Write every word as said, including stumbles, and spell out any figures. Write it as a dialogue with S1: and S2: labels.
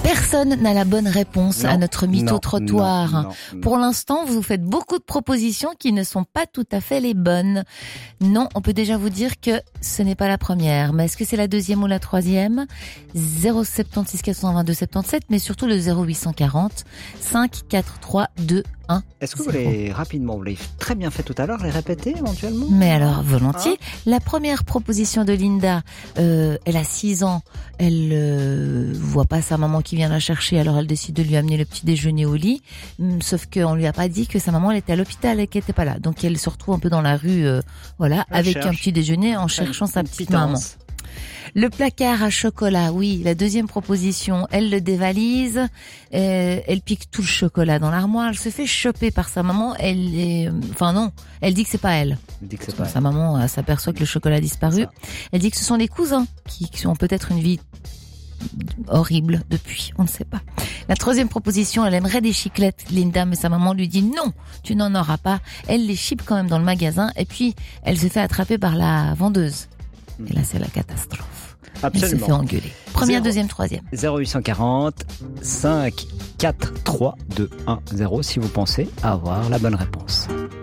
S1: Personne n'a la bonne réponse
S2: Non,
S1: à notre mytho-trottoir.
S2: non, non, non.
S1: Pour l'instant, vous faites beaucoup de propositions qui ne sont pas tout à fait les bonnes. Non, on peut déjà vous dire que ce n'est pas la première. Mais est-ce que c'est la deuxième ou la troisième? zéro sept six quatre deux deux sept sept, mais surtout le zéro huit cent quarante cinq quatre trois deux un.
S2: Est-ce que vous l'avez rapidement, vous l'avez très bien fait tout à l'heure, les répéter éventuellement?
S1: Mais alors, volontiers. Ah. La première proposition de Linda, euh, elle a six ans, elle euh, voit pas sa maman qui vient la chercher, alors elle décide de lui amener le petit déjeuner au lit. Sauf qu'on lui a pas dit que sa maman elle était à l'hôpital et qu'elle était pas là. Donc elle se retrouve un peu dans la rue, euh, voilà, elle avec cherche. un petit déjeuner en cherchant sa petite pitance. maman. Le placard à chocolat, oui, la deuxième proposition, elle le dévalise, euh, elle pique tout le chocolat dans l'armoire, elle se fait choper par sa maman, elle est, enfin non, elle dit que c'est pas elle.
S2: Elle dit que c'est pas
S1: sa elle. maman s'aperçoit que le chocolat a disparu. Elle dit que ce sont les cousins qui, qui ont peut-être une vie horrible depuis, on ne sait pas. La troisième proposition, elle aimerait des chiclettes, Linda, mais sa maman lui dit non, tu n'en auras pas. Elle les chipe quand même dans le magasin et puis elle se fait attraper par la vendeuse. Et là, c'est la catastrophe.
S2: Absolument.
S1: Elle se fait engueuler. Première,
S2: zéro,
S1: deuxième, troisième.
S2: zéro huit cent quarante cinq quatre trois deux un zéro si vous pensez avoir la bonne réponse.